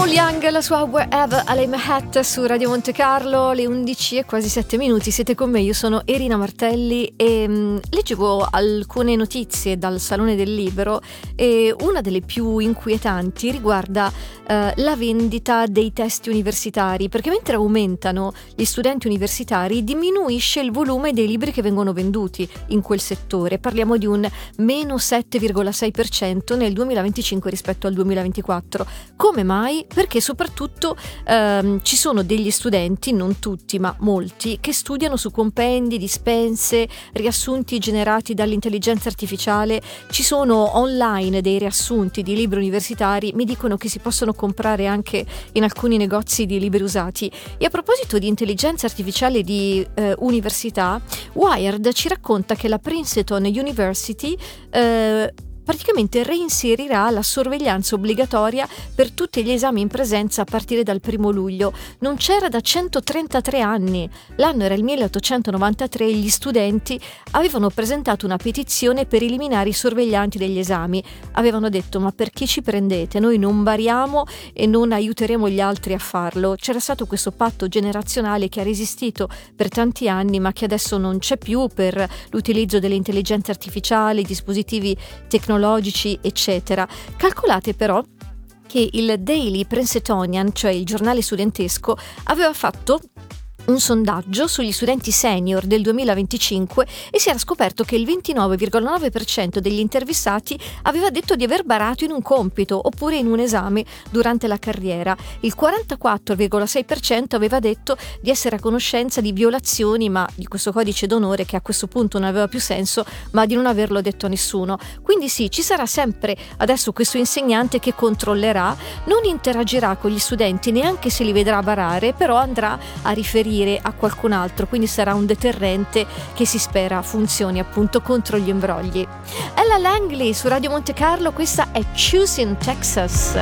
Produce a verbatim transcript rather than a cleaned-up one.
Paul Young, la sua Wherever I Lay My Hat su Radio Monte Carlo, le undici e quasi sette minuti. Siete con me, io sono Erina Martelli e mh, leggevo alcune notizie dal Salone del Libro e una delle più inquietanti riguarda eh, la vendita dei testi universitari, perché mentre aumentano gli studenti universitari diminuisce il volume dei libri che vengono venduti in quel settore. Parliamo di un meno sette virgola sei per cento nel duemilaventicinque rispetto al duemilaventiquattro. Come mai? Perché soprattutto ehm, ci sono degli studenti, non tutti ma molti, che studiano su compendi, dispense, riassunti generati dall'intelligenza artificiale. Ci sono online dei riassunti di libri universitari, mi dicono che si possono comprare anche in alcuni negozi di libri usati. E a proposito di intelligenza artificiale e di eh, università, Wired ci racconta che la Princeton University eh, praticamente reinserirà la sorveglianza obbligatoria per tutti gli esami in presenza a partire dal primo luglio. Non c'era da centotrentatré anni. L'anno era il milleottocentonovantatré e gli studenti avevano presentato una petizione per eliminare i sorveglianti degli esami. Avevano detto: ma per chi ci prendete? Noi non bariamo e non aiuteremo gli altri a farlo. C'era stato questo patto generazionale che ha resistito per tanti anni, ma che adesso non c'è più per l'utilizzo delle intelligenze artificiali, dispositivi tecnologici tecnologici, eccetera. Calcolate però che il Daily Princetonian, cioè il giornale studentesco, aveva fatto un sondaggio sugli studenti senior del duemilaventicinque e si era scoperto che il ventinove virgola nove per cento degli intervistati aveva detto di aver barato in un compito oppure in un esame durante la carriera. Il quarantaquattro virgola sei per cento aveva detto di essere a conoscenza di violazioni, ma di questo codice d'onore che a questo punto non aveva più senso, ma di non averlo detto a nessuno. Quindi sì, ci sarà sempre adesso questo insegnante che controllerà, non interagirà con gli studenti neanche se li vedrà barare, però andrà a riferire a qualcun altro, quindi sarà un deterrente che si spera funzioni appunto contro gli imbrogli. Ella Langley su Radio Monte Carlo, questa è Choosing Texas.